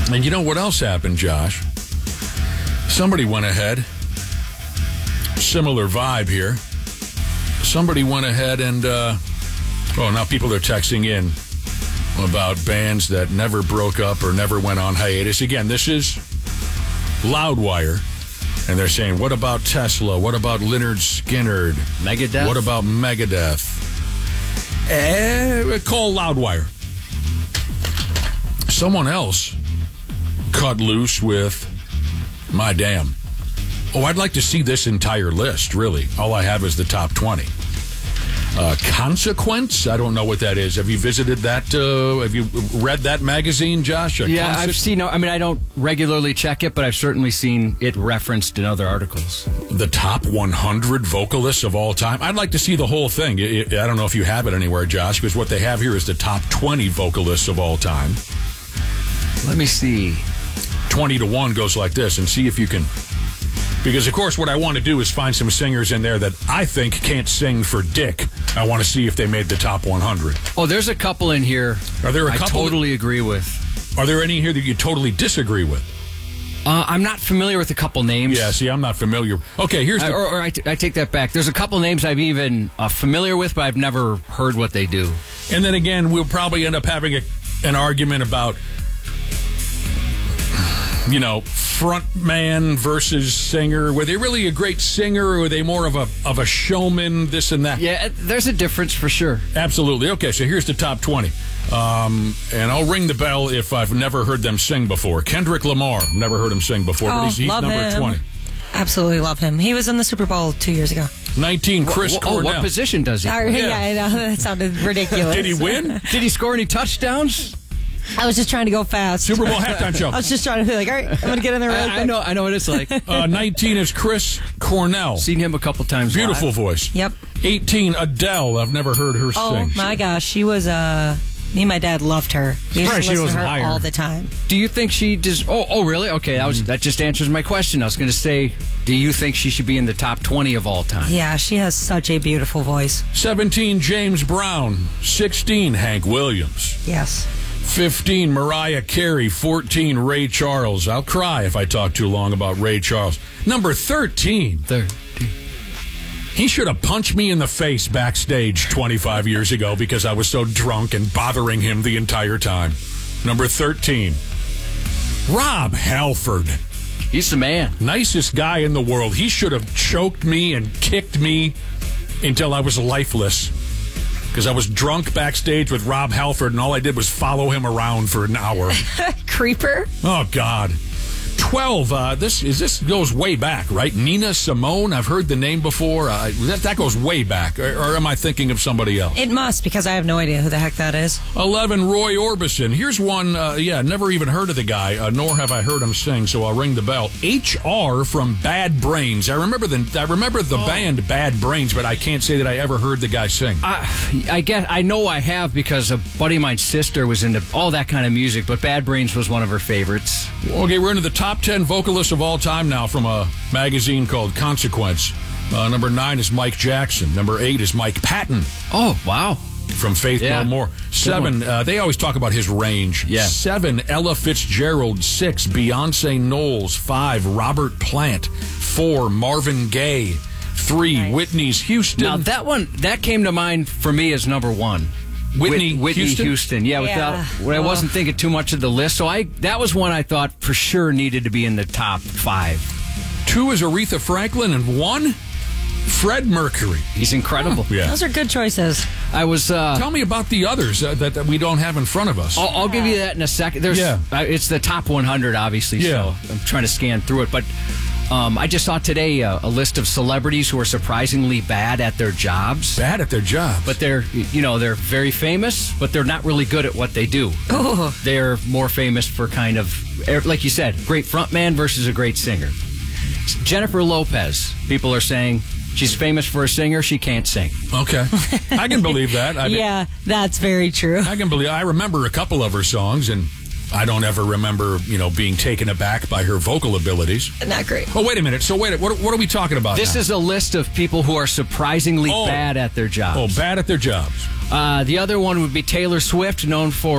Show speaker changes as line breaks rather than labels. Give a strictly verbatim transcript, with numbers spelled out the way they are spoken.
And you know what else happened, Josh? Somebody went ahead. Similar vibe here. Somebody went ahead and, uh, oh, now people are texting in about bands that never broke up or never went on hiatus. Again, this is Loudwire. And they're saying, what about Tesla? What about Lynyrd Skynyrd?
Megadeth?
What about Megadeth? Eh, call Loudwire. Someone else cut loose with My Damn. Oh, I'd like to see this entire list, really. All I have is the top twenty. Uh, Consequence? I don't know what that is. Have you visited that? Uh, have you read that magazine, Josh? A
yeah,
Conse-
I've seen, I mean, I don't regularly check it, but I've certainly seen it referenced in other articles.
The top one hundred vocalists of all time. I'd like to see the whole thing. I I don't know if you have it anywhere, Josh, because what they have here is the top twenty vocalists of all time.
Let me see.
twenty to one goes like this, and see if you can... Because, of course, what I want to do is find some singers in there that I think can't sing for dick. I want to see if they made the top one hundred.
Oh, there's a couple in here
Are there a
I
couple
totally agree with.
Are there any here that you totally disagree with?
Uh, I'm not familiar with a couple names.
Yeah, see, I'm not familiar. Okay, here's the...
I, or, or I, t- I take that back. There's a couple names I'm even uh, familiar with, but I've never heard what they do.
And then again, we'll probably end up having a, an argument about, you know, front man versus singer. Were they really a great singer, or were they more of a of a showman, this and that?
Yeah, there's a difference for sure.
Absolutely. Okay, so here's the top twenty. Um, and I'll ring the bell if I've never heard them sing before. Kendrick Lamar, never heard him sing before,
oh,
but he's, he's
love
number
him.
twenty.
Absolutely love him. He was in the Super Bowl two years ago.
nineteen, Chris
oh,
Cornell.
what position does he?
Oh,
play?
yeah. yeah, I know. That sounded ridiculous.
Did he win?
Did he score any touchdowns?
I was just trying to go fast.
Super Bowl halftime show.
I was just trying to be like, all right, I'm going to get in there really
I,
quick.
I know, I know what it's like.
Uh, nineteen is Chris Cornell.
Seen him a couple times.
Beautiful
live.
voice.
Yep.
eighteen, Adele. I've never heard her
Oh,
sing.
my gosh. She was, uh, me and my dad loved her. We used to
Surprised she
listen to
wasn't
her
higher.
all the time.
Do you think she just? Oh, oh, really? Okay, that was that just answers my question. I was going to say, do you think she should be in the top twenty of all time?
Yeah, she has such a beautiful voice.
seventeen, James Brown. sixteen, Hank Williams.
Yes.
fifteen, Mariah Carey. fourteen, Ray Charles. I'll cry if I talk too long about Ray Charles. Number thirteen.
Third.
He should have punched me in the face backstage twenty-five years ago because I was so drunk and bothering him the entire time. Number thirteen, Rob Halford.
He's the man.
Nicest guy in the world. He should have choked me and kicked me until I was lifeless. Because I was drunk backstage with Rob Halford, and all I did was follow him around for an hour.
Creeper?
Oh, God. twelve, uh, this is this goes way back, right? Nina Simone, I've heard the name before. Uh, that, that goes way back. Or, or am I thinking of somebody else?
It must, because I have no idea who the heck that is.
eleven, Roy Orbison. Here's one, uh, yeah, never even heard of the guy, uh, nor have I heard him sing, so I'll ring the bell. H R from Bad Brains. I remember the I remember the oh. band Bad Brains, but I can't say that I ever heard the guy sing.
I, I guess I know I have because a buddy of mine's sister was into all that kind of music, but Bad Brains was one of her favorites.
Okay, we're into the top ten vocalists of all time now from a magazine called Consequence. Uh, number nine is Mike Jackson. Number eight is Mike Patton.
Oh, wow.
From Faith
Yeah.
No More. Seven, uh, they always talk about his range.
Yeah.
Seven, Ella Fitzgerald. Six, Beyonce Knowles. Five, Robert Plant. Four, Marvin Gaye. Three,
Nice.
Whitney's Houston.
Now, that one, that came to mind for me as number one.
Whitney,
Whit- Whitney
Houston?
Houston. Yeah, without
Yeah.
when I
Oh.
wasn't thinking too much of the list. So I that was one I thought for sure needed to be in the top five.
Two is Aretha Franklin. And one, Fred Mercury.
He's incredible.
Yeah.
Those are good choices.
I was uh
Tell me about the others uh, that, that we don't have in front of us.
I'll, I'll give you that in a second. There's,
Yeah.
uh, it's the top one hundred, obviously.
Yeah.
So I'm trying to scan through it, but um, I just saw today uh, a list of celebrities who are surprisingly bad at their jobs.
Bad at their job.
But they're, you know, they're very famous, but they're not really good at what they do.
Oh.
They're more famous for kind of, like you said, great frontman versus a great singer. Jennifer Lopez. People are saying she's famous for a singer. She can't sing.
Okay. I can believe that. I mean,
Yeah, that's very true.
I can believe. I remember a couple of her songs, and I don't ever remember, you know, being taken aback by her vocal abilities.
Not great.
Oh, wait a minute. So, wait, what, what are we talking about
This
now?
is a list of people who are surprisingly
Oh.
bad at their jobs.
Oh, bad at their jobs.
Uh, the other one would be Taylor Swift, known for